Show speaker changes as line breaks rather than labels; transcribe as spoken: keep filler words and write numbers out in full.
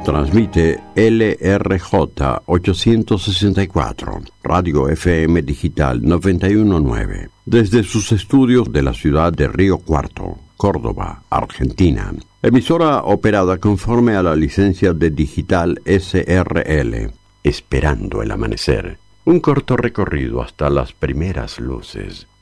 Transmite L R J ochocientos sesenta y cuatro, Radio F M Digital noventa y uno punto nueve, desde sus estudios de la ciudad de Río Cuarto, Córdoba, Argentina. Emisora operada conforme a la licencia de Digital S R L. Esperando el amanecer. Un corto recorrido hasta las primeras luces